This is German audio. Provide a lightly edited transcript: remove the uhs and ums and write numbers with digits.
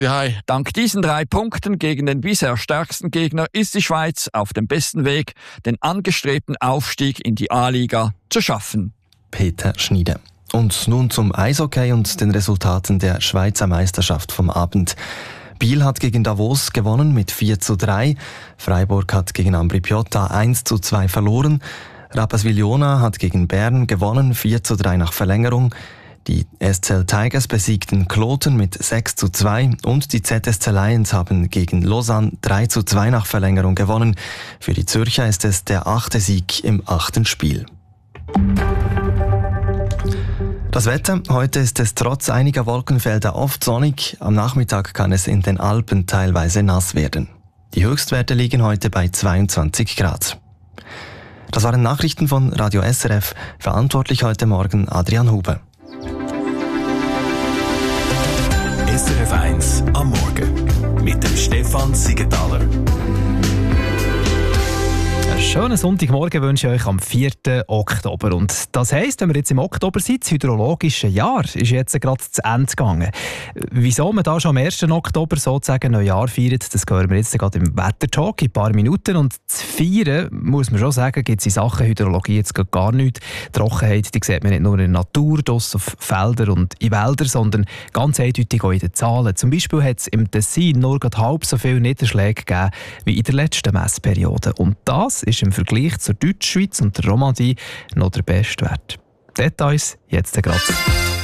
Ja, dank diesen 3 Punkten gegen den bisher stärksten Gegner ist die Schweiz auf dem besten Weg, den angestrebten Aufstieg in die A-Liga zu schaffen. Peter Schniede. Und nun zum Eishockey und den Resultaten der Schweizer Meisterschaft vom Abend. Biel hat gegen Davos gewonnen mit 4:3. Freiburg hat gegen Ambri Piotta 1:2 verloren. Rapperswil-Jona hat gegen Bern gewonnen, 4:3 nach Verlängerung. Die SCL Tigers besiegten Kloten mit 6:2 und die ZSC Lions haben gegen Lausanne 3:2 nach Verlängerung gewonnen. Für die Zürcher ist es der 8. Sieg im 8. Spiel. Das Wetter. Heute ist es trotz einiger Wolkenfelder oft sonnig. Am Nachmittag kann es in den Alpen teilweise nass werden. Die Höchstwerte liegen heute bei 22 Grad. Das waren Nachrichten von Radio SRF. Verantwortlich heute Morgen Adrian Huber. SRF 1 am Morgen mit dem Stefan Siegenthaler. Einen schönen Sonntagmorgen wünsche ich euch am 4. Oktober. Und das heisst, wenn wir jetzt im Oktober sind, das hydrologische Jahr ist jetzt gerade zu Ende gegangen. Wieso man da schon am 1. Oktober sozusagen Neujahr feiert, das hören wir jetzt gerade im Wettertalk in ein paar Minuten. Und zu feiern, muss man schon sagen, gibt es in Sachen Hydrologie jetzt gar nichts. Die Trockenheit, die sieht man nicht nur in der Natur, draussen auf Feldern und in Wäldern, sondern ganz eindeutig auch in den Zahlen. Zum Beispiel hat es im Tessin nur gerade halb so viele Niederschläge gegeben wie in der letzten Messperiode. Und das ist im Vergleich zur Deutschschweiz und der Romandie noch der beste Wert. Details jetzt gerade.